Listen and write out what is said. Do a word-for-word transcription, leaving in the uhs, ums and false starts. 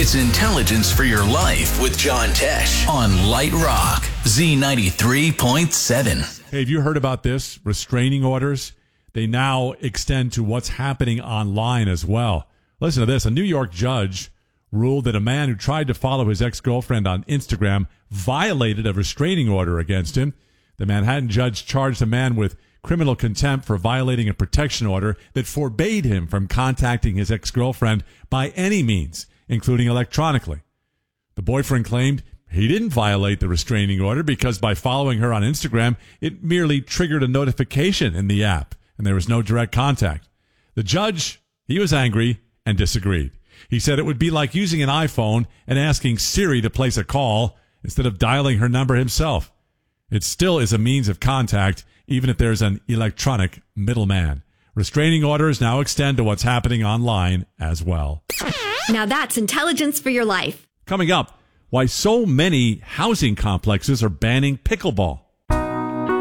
It's Intelligence for Your Life with John Tesh on Light Rock, Z ninety-three point seven. Hey, have you heard about this? Restraining orders? They now extend to what's happening online as well. Listen to this. A New York judge ruled that a man who tried to follow his ex-girlfriend on Instagram violated a restraining order against him. The Manhattan judge charged the man with criminal contempt for violating a protection order that forbade him from contacting his ex-girlfriend by any means, including electronically. The boyfriend claimed he didn't violate the restraining order because by following her on Instagram, it merely triggered a notification in the app, and there was no direct contact. The judge, he was angry and disagreed. He said it would be like using an iPhone and asking Siri to place a call instead of dialing her number himself. It still is a means of contact, even if there's an electronic middleman. Restraining orders now extend to what's happening online as well. Now that's intelligence for your life. Coming up, why so many housing complexes are banning pickleball.